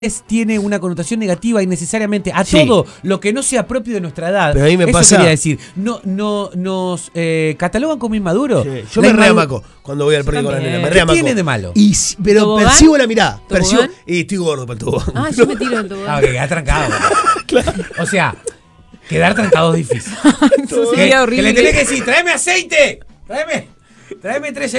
tiene una connotación negativa innecesariamente a todo lo que no sea propio de nuestra edad. Pero ahí me pasa. Quería decir, nos catalogan como inmaduros. Sí, yo me reamaco cuando voy al parque con la nena. Me ¿Qué reamaco. tiene de malo? Pero ¿Tobogán? percibo la mirada. ¿Tobogán? Y estoy gordo para el tobogán. Ah, yo me tiro del tobogán. Ah, que quedar trancado. Claro. O sea, quedar trancado es difícil. Eso Que sería horrible. le tenés que decir, tráeme aceite. Tráeme 3